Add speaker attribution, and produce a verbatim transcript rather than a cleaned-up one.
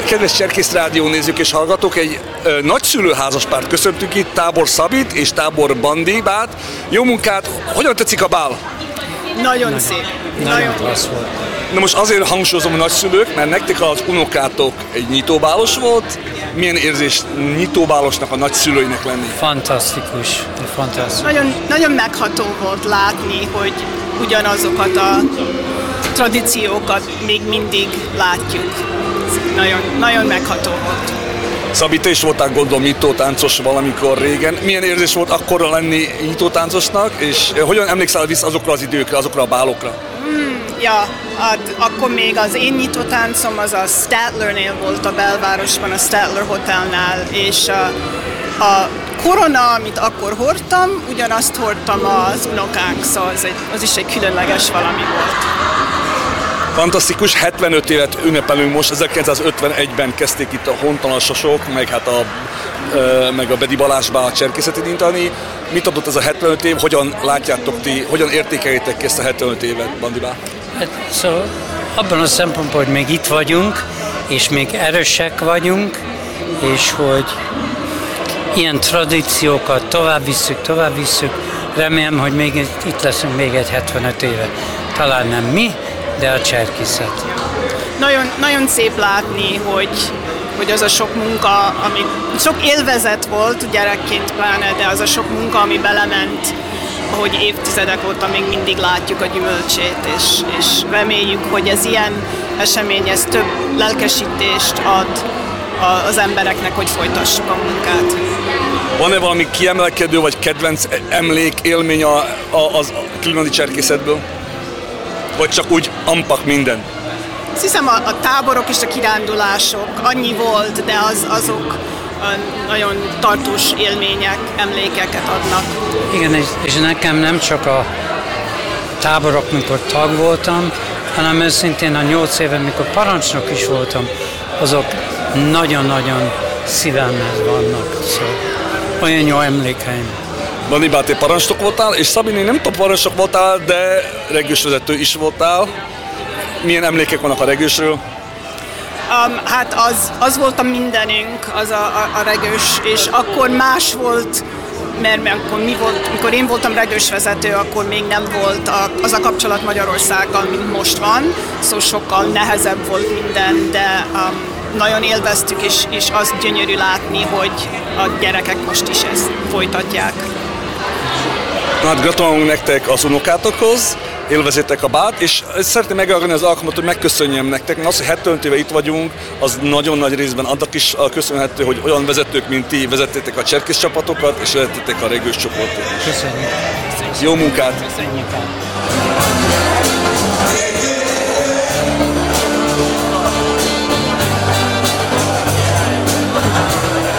Speaker 1: Kedves Cserkész Rádió nézők és hallgatók, egy ö, nagyszülőházaspárt köszöntünk itt, Tábor Szabit és Tábor Bandibát. Jó munkát! Hogyan tetszik a bál?
Speaker 2: Nagyon, nagyon szép.
Speaker 3: Nagyon, nagyon klassz volt.
Speaker 1: Na most azért hangsúlyozom a nagyszülők, mert nektek az unokátok egy nyitóbálos volt. Milyen érzés nyitóbálosnak a nagyszülőinek lenni?
Speaker 3: Fantasztikus. Fantasztikus.
Speaker 2: Nagyon, nagyon megható volt látni, hogy ugyanazokat a tradíciókat még mindig látjuk. Nagyon, nagyon megható volt.
Speaker 1: Szabi, te is voltál, gondolom, nyitótáncos valamikor régen. Milyen érzés volt akkor lenni nyitótáncosnak, és hogyan emlékszel vissza azokra az időkre, azokra a bálokra?
Speaker 2: Hmm, ja, ad, akkor még az én nyitótáncom az a Statlernél volt a belvárosban, a Statler Hotelnál, és a, a korona, amit akkor hordtam, ugyanazt hordtam az unokánk, szóval az, egy, az is egy különleges valami volt.
Speaker 1: Fantasztikus, hetvenöt évet ünnepelünk most, ezerkilencszázötvenegyben kezdték itt a hontalanasosok, meg hát a, e, meg a Bedi Balázsbá a cserkészeti intani. Mit adott ez a hetvenöt év, hogyan látjátok ti, hogyan értékeljétek ezt a hetvenöt évet, Bandibá?
Speaker 3: Hát, szóval abban a szempontból, hogy még itt vagyunk, és még erősek vagyunk, és hogy ilyen tradíciókat tovább visszük, tovább visszük, remélem, hogy még itt leszünk még egy hetvenöt éve. Talán nem mi, de a cserkészet.
Speaker 2: Nagyon, nagyon szép látni, hogy, hogy az a sok munka, ami sok élvezet volt gyerekként pláne, de az a sok munka, ami belement, ahogy évtizedek óta még mindig látjuk a gyümölcsét, és, és reméljük, hogy ez ilyen esemény, ez több lelkesítést ad az embereknek, hogy folytassuk a munkát.
Speaker 1: Van-e valami kiemelkedő vagy kedvenc emlék, élmény a, a, az különböző cserkészetből? Vagy csak úgy ampak minden?
Speaker 2: Azt hiszem a, a táborok és a kirándulások annyi volt, de az, azok nagyon tartós élmények, emlékeket adnak.
Speaker 3: Igen, és, és nekem nem csak a táborok, mikor tag voltam, hanem őszintén a nyolc éve, mikor parancsnok is voltam, azok nagyon-nagyon szívemhez vannak. Szóval olyan jó emlékeim.
Speaker 1: Bandibá, te parancsnok voltál, és Szabini, nem tudom, parancsnok voltál, de regősvezető is voltál. Milyen emlékek vannak a regősről?
Speaker 2: Um, hát az, az volt a mindenünk, az a, a, a regős, és akkor más volt, mert, mert akkor mi volt, mikor én voltam regősvezető, akkor még nem volt a, az a kapcsolat Magyarországgal, mint most van, szóval sokkal nehezebb volt minden, de um, nagyon élveztük, és, és az gyönyörű látni, hogy a gyerekek most is ezt folytatják.
Speaker 1: Na hát gratulálunk nektek az unokátokhoz, élvezétek a bált, és szeretném megragadni az alkalmat, hogy megköszönjem nektek, mert az, hogy hetvenöt éve itt vagyunk, az nagyon nagy részben annak is köszönhető, hogy olyan vezetők, mint ti vezettétek a cserkész csapatokat, és vezettétek a regős csoportot is.
Speaker 3: Köszönjük.
Speaker 1: Jó munkát!
Speaker 3: Köszönjük.